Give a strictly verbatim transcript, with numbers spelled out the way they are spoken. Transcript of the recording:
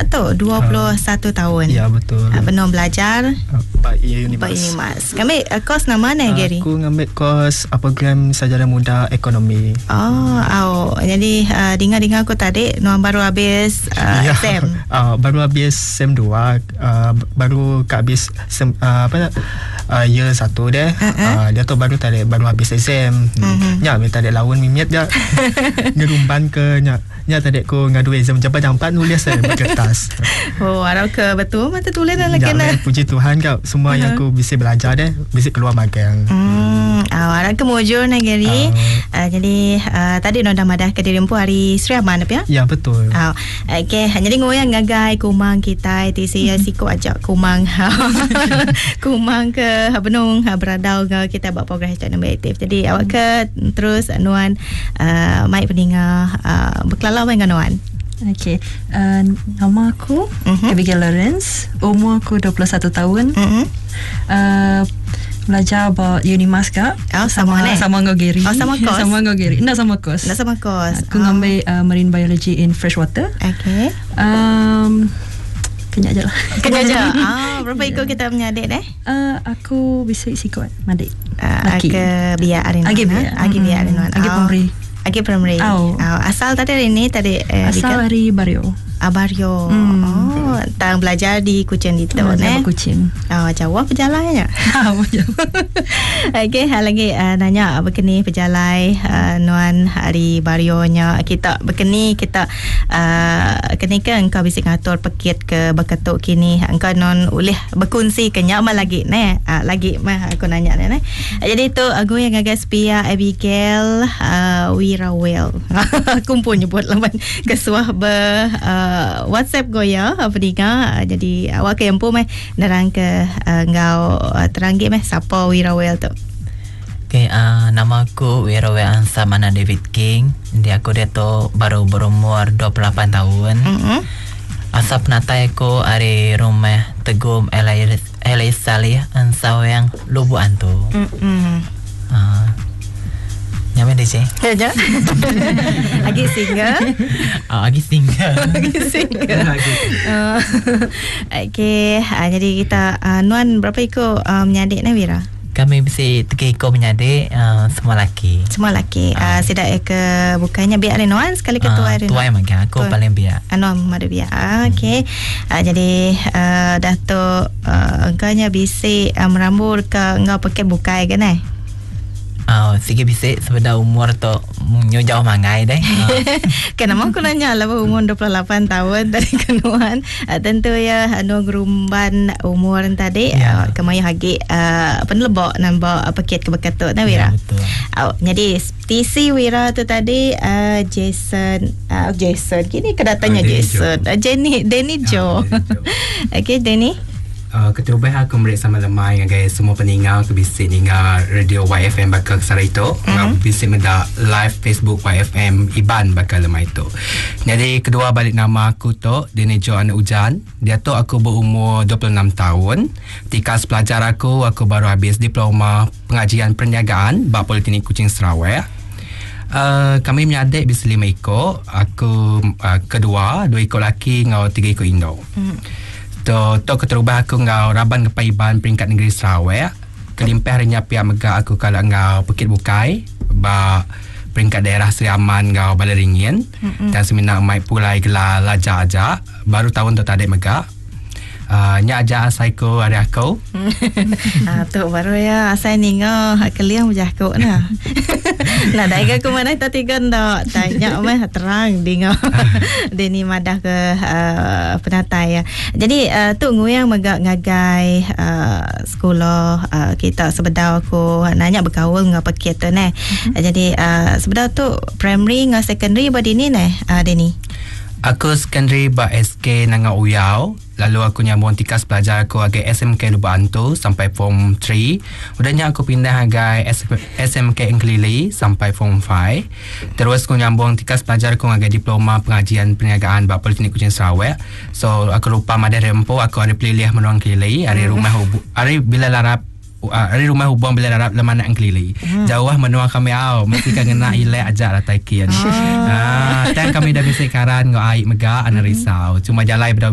muda tu, dua puluh satu uh, tahun. Ya, betul. Uh, penuh belajar. Pak Unimas. Pak Unimas. Ngambil uh, kos nama mana, uh, Gary? Aku ngambil kos program Sarjana Muda Ekonomi. Oh, oh. Jadi uh, dengar-dengar aku tadi Nuan baru habis uh, ya, S M. Uh, baru habis S M dua, uh, baru ke habis sem, uh, apa uh, year satu deh. Uh-huh. Uh, dia tu baru tadi baru habis exam. Uh-huh. Nya me tadi lawan mimiat dia. Ngerumban ke nya. Nya tadi aku ngadu exam jabat empat nulis saya berkertas. Oh, harap ke betul mata tulis dah lagi nak. Puji Tuhan kau semua uh-huh. yang aku bisa belajar deh, bisa keluar magang. Hmm, oh, harap ke mujur nak Gary. Uh, uh, jadi uh, tadi nak dah madah ke diri empu hari Sri Aman apa ya? Ya, betul. Oh, okey, jadi ngoyang ngagai kumang kita itu saya siko ajak kumang. Kumang ke benung beradau ke kita buat program H R number aktif. Jadi awak ke terus Nuan uh, mai pendengar uh, berkelala dengan Nuan. Okey, uh, nama aku uh-huh. Abigail Lawrence, umur aku dua puluh satu tahun. Uh-huh. Uh, belajar about Unimas kak. Oh, sama sama, sama dengan Gary. Oh, sama kos. Sama dengan Gary. Nak sama kos. Nak sama kos. Aku oh. ngambil uh, marine biology in freshwater. Okey. Um, Kenyak je lah. Kenyak je. Ah, berapa ikut kita punya adik deh? Uh, aku bisa isi kot adik. Uh, Laki. Ke biar Arinuan. Agi biar. Agi biar Arinuan. Agi Pemri. Agi Pemri. Oh. Oh. Asal tadi hari ni tadi eh, asal dari Bario. Ah, Bario. Hmm. Oh, tang belajar di Kuching di tu eh. Kuching. Oh, Jawa perjalanannya. Jawa. Okey, hal lagi uh, nanya begini perjalai uh, Nuan hari Barionya kita begini kita uh, kini kan engkau bisa ngatur pakit ke berketuk kini engkau non boleh berkongsi kenyak mah lagi ne uh, lagi mah aku nanya ne. Uh, jadi tu aku yang agak Spia Abigail uh, Wirawel. Aku pun nyebut lawan kesuah ber uh, WhatsApp goya apa diga. Uh, jadi awak ke yang pun meh nerang ke uh, engkau uh, teranggi meh siapa Wirawel tu. Okay, uh, nama aku Wirawel Ansa Mana David King. Dia aku dia tu baru berumur dua puluh lapan tahun. Mm-hmm. Asal penatai aku dari rumah Tegum Elais Salih Ansa yang Lubu Antu. Mm-hmm. Uh, Nyaman dia cik? Ya je. Lagi single. Oh, lagi single. Lagi single. uh, okay. Uh, jadi kita uh, Nuan berapa ikut uh, menyadik ni Wira? Kami bisa tiga ekor menyadik uh, semua lelaki. Semua lelaki. Uh, uh, Sidak ke bukannya biar ada Nuan sekali ketua ada. Uh, tuai makan aku tuai. Paling biar. Nuan ada biar. Uh, okay. Uh, jadi uh, Datuk uh, engkaunya bisa uh, merambur ke engkau pakai bukai ke ni? Oh, sikit bisik sebeda umur tu nyo jauh mangai deh. Uh. Kenapa aku nanya lah umur dua puluh lapan tahun tadi kenuan. Uh, tentu ya anu gerumban umur tadi yeah. uh, kemaya hagi uh, penlebok nambah uh, paket kebekatut nah Wira. Yeah, betul. Uh, jadi T C Wira tu tadi uh, Jason uh, Jason kini kedatannya oh, Jason. Uh, Jenny Denny Joe. Oh, okay, Denny. Uh, keterubah aku mereka sama lemah yang gaya semua peninggal ke bisik dengar radio Y F M bakal kesara itu mm-hmm. bisik menda live Facebook Y F M Iban bakal lemah itu. Jadi kedua balik nama aku tu Dini Jo Anak Ujan. Dia tu aku berumur dua puluh enam tahun. Tikas pelajar aku aku baru habis diploma pengajian perniagaan Bak Politeknik Kuching Sarawak. Uh, kami menyadik bisa lima ekor. Aku uh, kedua dua ekor laki ngau tiga ekor Indo. Mm. To to keterubah aku ngau Raban Kepaiban peringkat negeri Sarawak. Kelimpah harinya pihak megah aku kalau ngau Bukit Bukai ba peringkat daerah Seri Aman ngau Balaringin. Mm-hmm. Dan seminar mai pulai gelar lajar aja baru tahun tu tadi megah. Uh, nya aja asai ko hari aku. Ah tu baru ya asai ningo keliang bujah ko na. Nah dai ke mana tadi kan dak tanya mah terang dingo. Deni madah ke uh, penatai ya. Jadi uh, tu nguyang megak ngagai uh, sekolah uh, kita sebedau aku nanya bergaul ngau paket tu ne. Mm-hmm. Jadi uh, sebedau tu primary ngau secondary badi ni ne uh, Deni. Aku secondary ba S K Nanga Uyau. Lalu aku nyambung tikas pelajar aku agak S M K Lubu Antu sampai form tiga. Udahnya aku pindah agak S M K Engkelili sampai form lima. Terus aku nyambung tikas pelajar aku agak diploma pengajian perniagaan Bak Politeknik Kuching Sarawak. So aku lupa madah rempo aku ada pilih menuang Kelili, ada rumah hubu, ada bila larap hari rumah hubung bila darab lemana Engkelili. Hmm. Jauh menua kami au mesti kan kena ilek aja lah taikian. Ah, dan kami dah bisik karan ngau aik megah ana risau. Cuma jalai